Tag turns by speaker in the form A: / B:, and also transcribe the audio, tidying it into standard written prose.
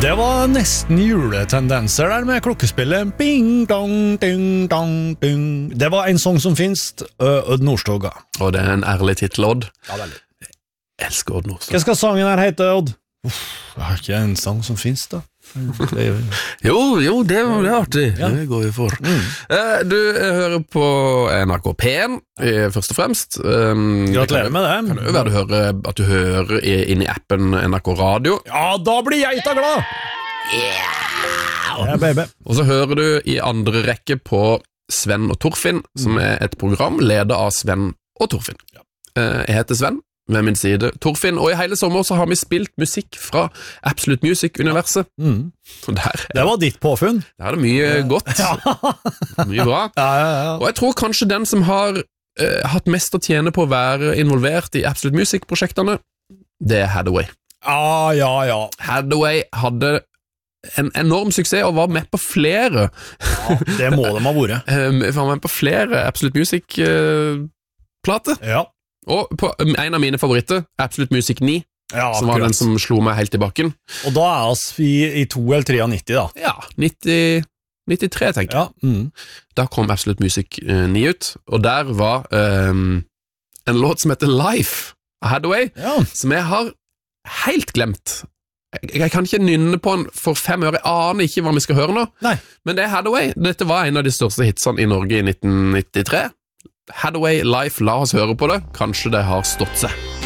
A: Det var nesten juletendenser der med klokkespillet. Bing, dong, ding, dong, ding. Det var en sang som finnes, Odd Nordstoga.
B: Og det en ærlig titel, Odd.
A: Ja, veldig.
B: Jeg elsker Odd Nordstoga.
A: Hva skal sangen her hete, Odd? Det er ikke en sang som finnes da.
B: Jo, det er artig. Ja. Det går vi for. Du hører på NRK P1, først og fremst.
A: Gratulerer med det.
B: Kan det jo være at du hører inn i appen NRK Radio.
A: Ja, da blir jeg da glad! Ja, baby.
B: Og så hører du i andre rekke på Sven og Torfinn, som er et program ledet av Sven og Torfinn. Jeg heter Sven, ved min side Torfinn, og i hele sommer så har vi spilt musikk fra Absolute Music-universet.
A: Det var ditt påfunn.
B: Det er det mye godt. Mye bra.
A: Ja.
B: Og jeg tror kanskje den som har hatt mest å tjene på å være involvert i Absolute Music-prosjektene, det er Hathaway.
A: Ja.
B: Hathaway hadde en enorm suksess og var med på flere.
A: Ja, det må de ha vært.
B: Var med på flere Absolute Music-plater.
A: Ja.
B: Og på en av mine favoritter, Absolute Music 9, som var den som slo meg helt i bakken.
A: Og da er vi i 2 eller 93 da.
B: Ja, 93 tenker jeg. Da kom Absolute Music 9 ut, og der var en låt som heter Life av Hathaway, som jeg har helt glemt. Jeg kan ikke nynne på den for 5 år, jeg aner ikke hva vi skal høre nå.
A: Nei.
B: Men det er Hathaway. Dette var en av de største hitsene i Norge i 1993. Hathaway Life, la oss høre på det. Kanskje det har stått seg.